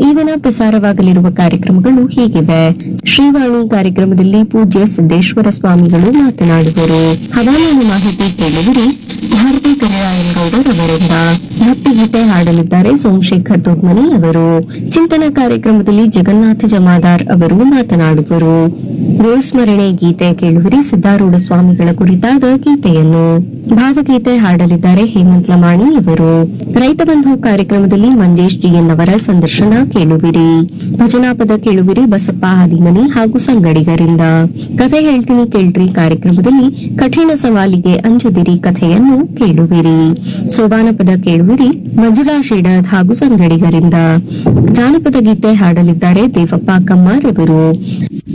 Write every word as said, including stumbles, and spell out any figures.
ದಿನ ಪ್ರಸಾರವಾಗಲಿರುವ ಕಾರ್ಯಕ್ರಮಗಳು ಹೀಗಿವೆ. ಶ್ರೀವಾಣಿ ಕಾರ್ಯಕ್ರಮದಲ್ಲಿ ಪೂಜ್ಯ ಸಿದ್ದೇಶ್ವರ ಸ್ವಾಮಿಗಳು ಮಾತನಾಡುವರು. ಹವಾಮಾನ ಮಾಹಿತಿ ಕೇಳುವಿರಿ. ಭಾರತಿ ಕರಿರಾಯನಗೌಡರವರಿಂದ ಭಕ್ತಿಗೀತೆ ಹಾಡಲಿದ್ದಾರೆ ಸೋಮಶೇಖರ್ ದೊಡ್ಮನಿ ಅವರು. ಚಿಂತನ ಕಾರ್ಯಕ್ರಮದಲ್ಲಿ ಜಗನ್ನಾಥ ಜಮಾದಾರ್ ಅವರು ಮಾತನಾಡುವರು. ಗುರುಸ್ಮರಣೆ ಗೀತೆ ಕೇಳುವಿರಿ. ಸಿದ್ದಾರೂಢ ಸ್ವಾಮಿಗಳ ಕುರಿತಾದ ಗೀತೆಯನ್ನು. ಭಾವಗೀತೆ ಹಾಡಲಿದ್ದಾರೆ ಹೇಮಂತ್ ಲಮಾಣಿ ಅವರು. ರೈತ ಬಂಧು ಕಾರ್ಯಕ್ರಮದಲ್ಲಿ ಮಂಜೇಶ್ ಜಿಎನ್ ಅವರ ಸಂದರ್ಶನ ಕೇಳುವಿರಿ. ಭಜನಾ ಪದ ಕೇಳುವಿರಿ ಬಸಪ್ಪ ಹಾದಿಮನಿ ಹಾಗೂ ಸಂಗಡಿಗರಿಂದ. ಕಥೆ ಹೇಳ್ತೀನಿ ಕೇಳ್ರಿ ಕಾರ್ಯಕ್ರಮದಲ್ಲಿ ಕಠಿಣ ಸವಾಲಿಗೆ ಅಂಜದಿರಿ ಕಥೆಯನ್ನು ಕೇಳುವಿರಿ. ಸೋಬಾನ ಪದ ಕೇಳುವಿರಿ ಮಂಜುಳಾ ಶೇಡದ್ ಹಾಗೂ ಸಂಗಡಿಗರಿಂದ. ಜಾನಪದ ಗೀತೆ ಹಾಡಲಿದ್ದಾರೆ ದೇವಪ್ಪ ಕಮ್ಮಾರ್ ಅವರು.